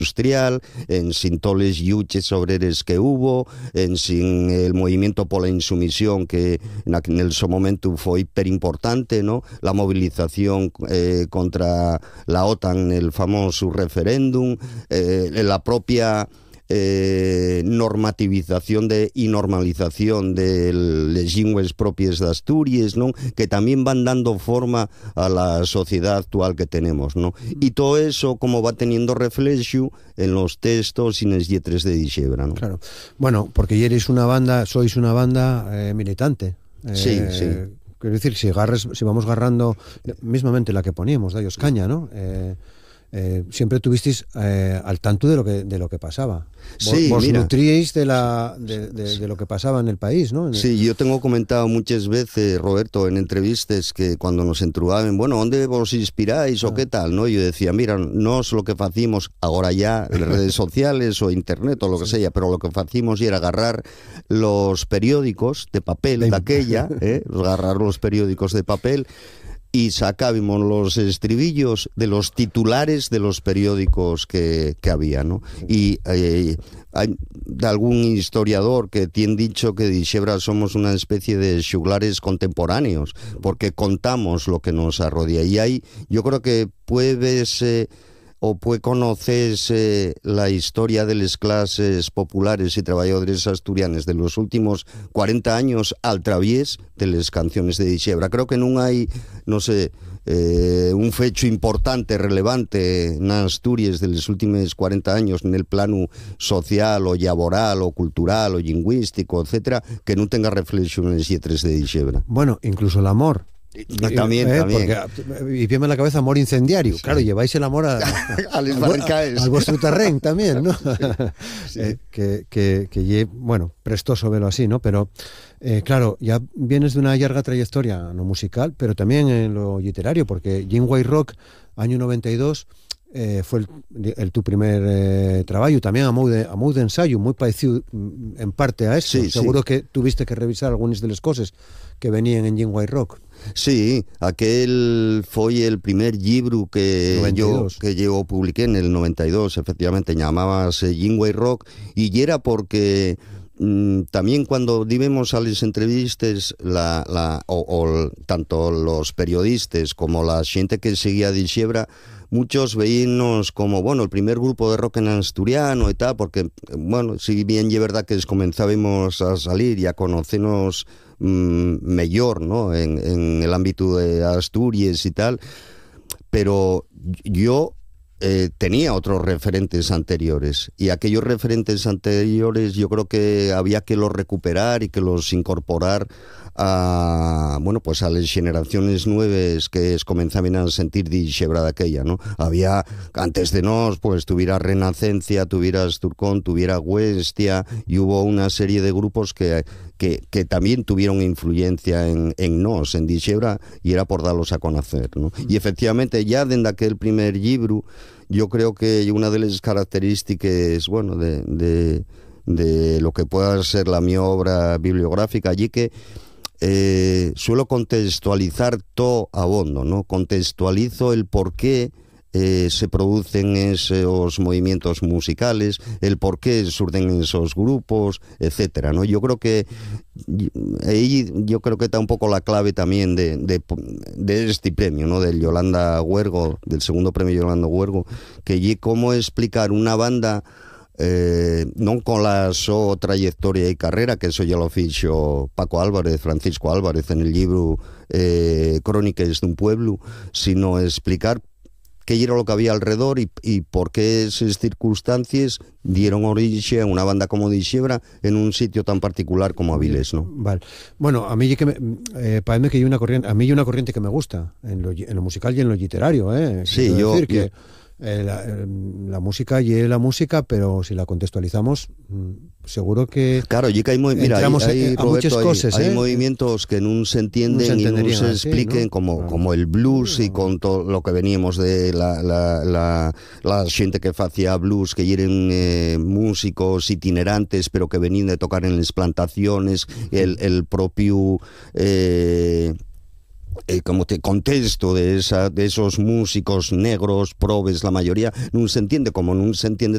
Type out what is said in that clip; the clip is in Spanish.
industrial, en sin toles lluches obreres que hubo, en sin el movimiento pola insumisión que en el su momento fue hiperimportante, ¿no? La movilización contra la OTAN, el famoso referéndum, la propia normativización y normalización de les lingües propias de Asturias, ¿no? Que también van dando forma a la sociedad actual que tenemos, ¿no? Y todo eso como va teniendo reflejo en los textos y en las letras de Dixebra, ¿no? Claro. Bueno, porque sois una banda militante. Sí. Quiero decir, si vamos agarrando mismamente la que poníamos, Dallos Caña, ¿no? Siempre tuvisteis al tanto de lo que pasaba. Vos nutríais de lo que pasaba en el país, ¿no? Sí, yo tengo comentado muchas veces, Roberto, en entrevistas que cuando nos entruaban, bueno, ¿dónde vos inspiráis o qué tal? ¿No? Yo decía, mira, no es lo que hacíamos ahora ya en redes sociales o internet o lo que sea, pero lo que hacíamos era agarrar los periódicos de papel de aquella, agarrar los periódicos de papel y sacábamos los estribillos de los titulares de los periódicos que había, ¿no? Y hay de algún historiador que tiene dicho que Dixebra somos una especie de xuglares contemporáneos, porque contamos lo que nos arrodea. Y ahí yo creo que puede conocerse la historia de las clases populares y trabajadores asturianes de los últimos 40 años al través de las canciones de Dixebra. Creo que no hay, un fecho importante, relevante en Asturias de los últimos 40 años en el plano social o laboral o cultural o lingüístico, etcétera, que no tenga reflexión en las letras de Dixebra. Bueno, incluso el amor. También. Porque, y viene en la cabeza amor incendiario. Sí. Claro, lleváis el amor al vuestro terreno también, ¿no? Sí. Bueno, prestoso verlo así, ¿no? Pero, claro, ya vienes de una larga trayectoria en lo musical, pero también en lo literario, porque Jinway Rock, año 92, fue tu primer trabajo, también a modo de ensayo, muy parecido en parte a eso. Sí, seguro que tuviste que revisar algunas de las cosas que venían en Jinway Rock. Sí, aquel fue el primer libro que yo publiqué en el 92, efectivamente, llamábase Jinway Rock, y era porque también cuando dimos a las entrevistas tanto los periodistas como la gente que seguía a Dixebra, muchos veíamos como, bueno, el primer grupo de rock en asturiano y tal, porque, bueno, si bien es verdad que comenzábamos a salir y a conocernos mejor, ¿no? En el ámbito de Asturias y tal, pero yo tenía otros referentes anteriores, y aquellos referentes anteriores yo creo que había que los recuperar y que los incorporar a las generaciones nuevas que comenzaban a sentir Dixebra de aquella, ¿no? Había, antes de nos, pues tuviera Renacencia, tuviera Asturcón, tuviera Huestia, y hubo una serie de grupos que también tuvieron influencia en nos, en Dixebra, y era por darlos a conocer, ¿no? Y efectivamente, ya desde aquel primer libro, yo creo que una de las características, bueno, de lo que pueda ser la mi obra bibliográfica, allí que suelo contextualizar todo a bondo, ¿no? Contextualizo el por qué se producen esos movimientos musicales, el por qué surgen esos grupos, etcétera, ¿no? Yo creo que está un poco la clave también de este premio, ¿no? Del Yolanda Huergo, del segundo premio Yolanda Huergo, que cómo explicar una banda non con la so trayectoria y carrera, que eso ya lo fichó Francisco Álvarez en el libro Crónicas de un pueblo, sino explicar qué era lo que había alrededor y por qué esas circunstancias dieron origen a una banda como Dixebra en un sitio tan particular como Avilés, ¿no? Vale. Bueno, a mí parece que hay una corriente que me gusta en lo musical y en lo literario, ¿eh? Sí, la música y la música, pero si la contextualizamos, seguro que claro, y que hay Roberto, muchas cosas, hay movimientos que no se entienden y no se expliquen, ¿no? como el blues, y con todo lo que veníamos de la gente que hacía blues, que eran músicos itinerantes, pero que venían de tocar en las plantaciones, el propio contexto de esos músicos negros, probes, la mayoría, no se entiende, como no se entiende